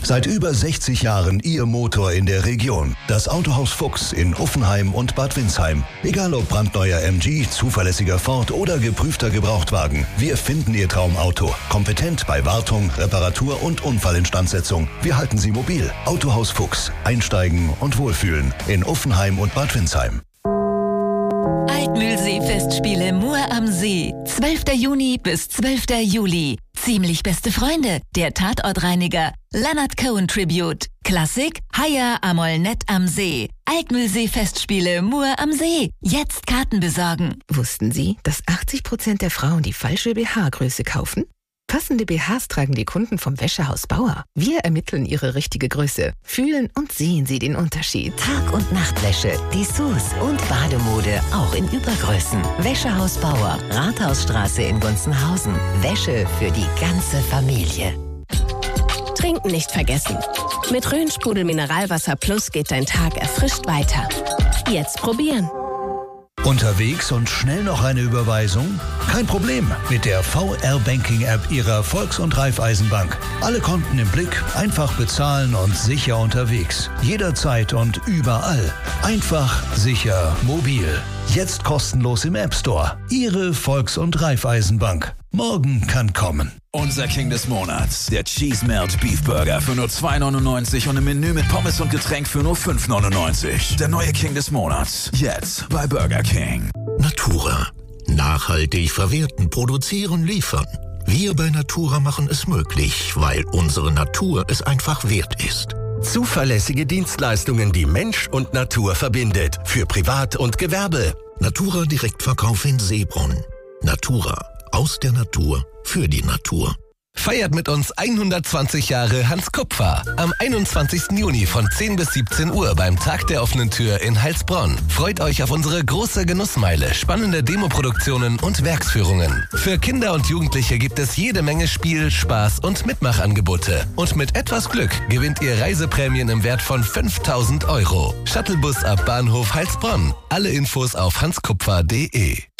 Seit über 60 Jahren Ihr Motor in der Region. Das Autohaus Fuchs in Uffenheim und Bad Windsheim. Egal ob brandneuer MG, zuverlässiger Ford oder geprüfter Gebrauchtwagen. Wir finden Ihr Traumauto. Kompetent bei Wartung, Reparatur und Unfallinstandsetzung. Wir halten Sie mobil. Autohaus Fuchs. Einsteigen und wohlfühlen. In Uffenheim und Bad Windsheim. Altmühlsee-Festspiele Mur am See. 12. Juni bis 12. Juli. Ziemlich beste Freunde. Der Tatortreiniger. Leonard Cohen Tribute. Klassik. Haya Amolnet am See. Altmühlsee-Festspiele Mur am See. Jetzt Karten besorgen. Wussten Sie, dass 80% der Frauen die falsche BH-Größe kaufen? Passende BHs tragen die Kunden vom Wäschehaus Bauer. Wir ermitteln ihre richtige Größe, fühlen und sehen Sie den Unterschied. Tag- und Nachtwäsche, Dessous und Bademode auch in Übergrößen. Wäschehaus Bauer, Rathausstraße in Gunzenhausen. Wäsche für die ganze Familie. Trinken nicht vergessen. Mit Rhön-Sprudel Mineralwasser Plus geht dein Tag erfrischt weiter. Jetzt probieren. Unterwegs und schnell noch eine Überweisung? Kein Problem mit der VR-Banking-App Ihrer Volks- und Raiffeisenbank. Alle Konten im Blick, einfach bezahlen und sicher unterwegs. Jederzeit und überall. Einfach, sicher, mobil. Jetzt kostenlos im App Store. Ihre Volks- und Raiffeisenbank. Morgen kann kommen. Unser King des Monats, der Cheese Melt Beef Burger für nur $2,99 und im Menü mit Pommes und Getränk für nur $5,99. Der neue King des Monats, jetzt bei Burger King. Natura. Nachhaltig verwerten, produzieren, liefern. Wir bei Natura machen es möglich, weil unsere Natur es einfach wert ist. Zuverlässige Dienstleistungen, die Mensch und Natur verbindet. Für Privat und Gewerbe. Natura Direktverkauf in Seebrunn. Natura. Aus der Natur. Für die Natur. Feiert mit uns 120 Jahre Hans Kupfer. Am 21. Juni von 10 bis 17 Uhr beim Tag der offenen Tür in Heilsbronn. Freut euch auf unsere große Genussmeile, spannende Demoproduktionen und Werksführungen. Für Kinder und Jugendliche gibt es jede Menge Spiel, Spaß und Mitmachangebote. Und mit etwas Glück gewinnt ihr Reiseprämien im Wert von 5.000 €. Shuttlebus ab Bahnhof Heilsbronn. Alle Infos auf hanskupfer.de.